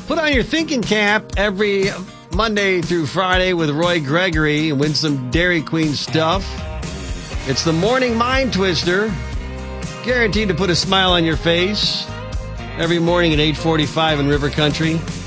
Put on your thinking cap every Monday through Friday with Roy Gregory and win some Dairy Queen stuff. It's the Morning Mind Twister. Guaranteed to put a smile on your face every morning at 8:45 in River Country.